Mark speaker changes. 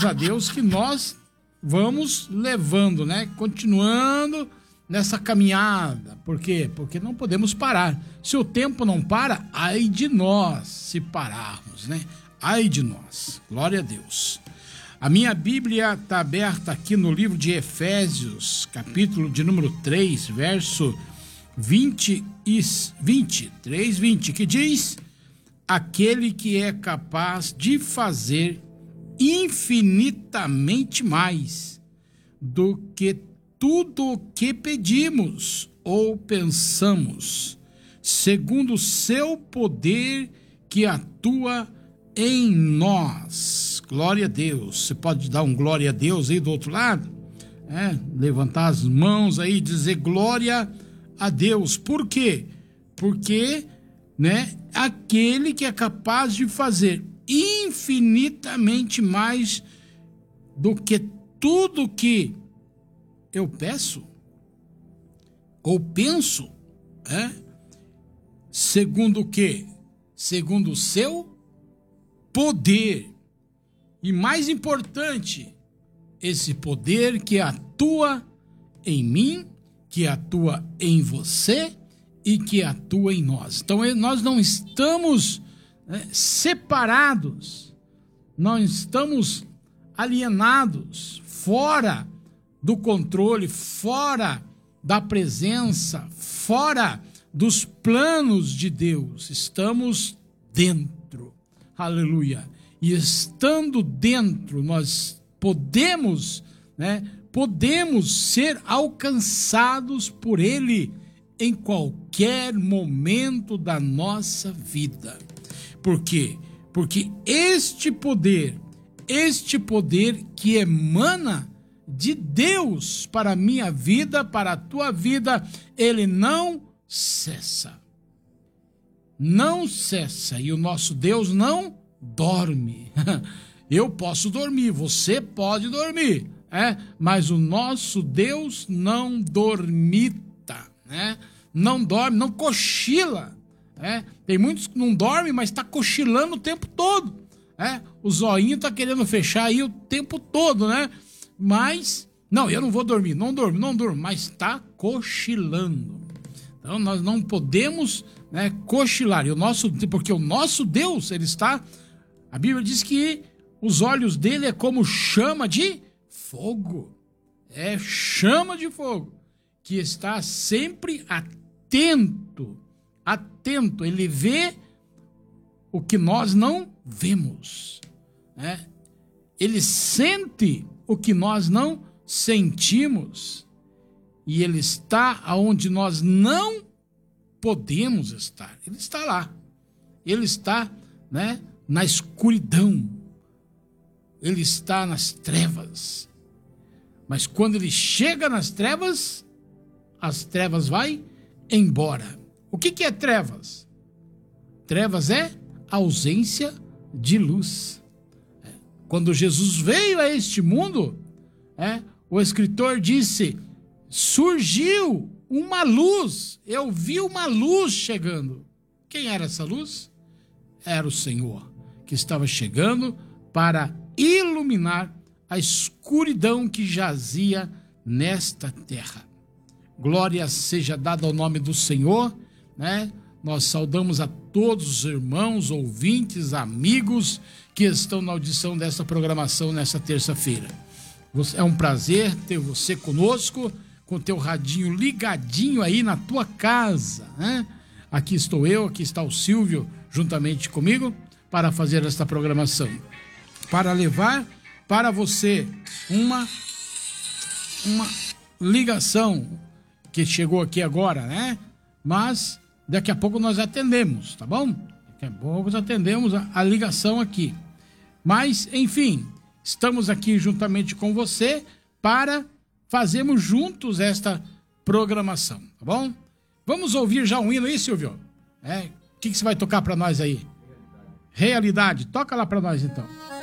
Speaker 1: graças a Deus que nós vamos levando, né? Continuando nessa caminhada. Por quê? Porque não podemos parar. Se o tempo não para, ai de nós se pararmos, né? Ai de nós. Glória a Deus. A minha Bíblia está aberta aqui no livro de Efésios, capítulo de número 3, verso 20, que diz: aquele que é capaz de fazer infinitamente mais do que tudo o que pedimos ou pensamos, segundo o seu poder que atua em nós. Glória a Deus. Você pode dar um glória a Deus aí do outro lado? Levantar as mãos aí e dizer glória a Deus. Por quê? Porque, né, aquele que é capaz de fazer infinitamente mais do que tudo que eu peço ou penso, segundo o quê? Segundo o seu poder. E mais importante, esse poder que atua em mim, que atua em você e que atua em nós. Então nós não estamos separados, não estamos alienados, fora do controle, fora da presença, fora dos planos de Deus. Estamos dentro. Aleluia. E estando dentro, nós podemos ser alcançados por Ele em qualquer momento da nossa vida. Por quê? Porque este poder que emana de Deus para a minha vida, para a tua vida, ele não cessa. Não cessa. E o nosso Deus não dorme. Eu posso dormir, você pode dormir, mas o nosso Deus não dormita, não dorme, não cochila. Tem muitos que não dormem, mas está cochilando o tempo todo. O zoinho está querendo fechar aí o tempo todo, Mas, não, eu não vou dormir, não durmo, mas está cochilando. Então nós não podemos cochilar, porque o nosso Deus, ele está... A Bíblia diz que os olhos dele é como chama de fogo. É chama de fogo, que está sempre atento. Ele vê o que nós não vemos. Ele sente o que nós não sentimos. E ele está onde nós não podemos estar. Ele está lá. Ele está, na escuridão, ele está nas trevas, mas quando ele chega nas trevas, as trevas vai embora. O que é trevas? Trevas é ausência de luz. Quando Jesus veio a este mundo, o escritor disse: surgiu uma luz, eu vi uma luz chegando. Quem era essa luz? Era o Senhor, que estava chegando para iluminar a escuridão que jazia nesta terra. Glória seja dada ao nome do Senhor, Nós saudamos a todos os irmãos, ouvintes, amigos que estão na audição dessa programação nessa terça-feira. É um prazer ter você conosco, com teu radinho ligadinho aí na tua casa, Aqui estou eu, aqui está o Silvio, juntamente comigo, para fazer esta programação, para levar para você uma ligação que chegou aqui agora, Mas daqui a pouco nós atendemos, tá bom? Daqui a pouco nós atendemos a ligação aqui. Mas, enfim, estamos aqui juntamente com você para fazermos juntos esta programação, tá bom? Vamos ouvir já um hino aí, Silvio? O que você vai tocar para nós aí? Realidade. Toca lá para nós, então.